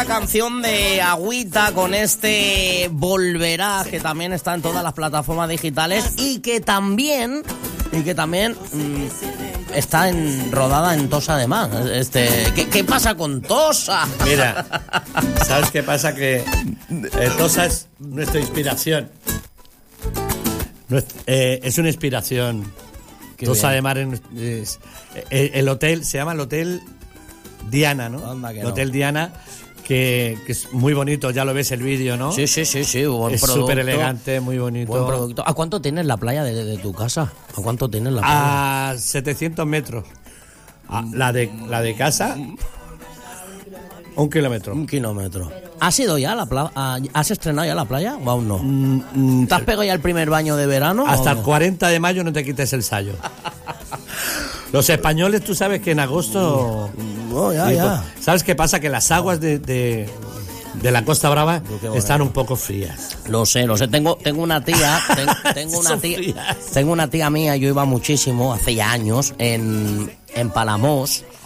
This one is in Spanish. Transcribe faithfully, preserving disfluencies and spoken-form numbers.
Canción de Agüita con este Volverá, que también está en todas las plataformas digitales y que también y que también mmm, está en, rodada en Tosa además. Este, ¿qué, qué pasa con Tosa? Mira, ¿sabes qué pasa? Que eh, Tosa es nuestra inspiración. Nuestra, eh, es una inspiración. Qué Tosa bien. De Mar es, es, el, el hotel se llama el Hotel Diana, ¿no? Anda, que el Hotel no. Diana. Que, que es muy bonito, ya lo ves el vídeo, ¿no? Sí, sí, sí, sí, buen es producto. súper elegante, muy bonito. Buen producto. ¿A cuánto tienes la playa de, de tu casa? ¿A cuánto tienes la playa? A setecientos metros. A, la, de, la de casa, un kilómetro. Un kilómetro. ¿Has ido ya a la playa? ¿Has estrenado ya la playa o aún no? Mm, mm, ¿Te has pegado ya el primer baño de verano? Hasta no? el cuarenta de mayo no te quites el sayo. Los españoles, tú sabes que en agosto... No, ya, ya. ¿Sabes qué pasa? Que las aguas de, de, de la Costa Brava están un poco frías. Lo sé, lo sé. Tengo, tengo una tía, tengo, tengo una tía, tengo una tía mía. Yo iba muchísimo hace ya años en, en Palamós.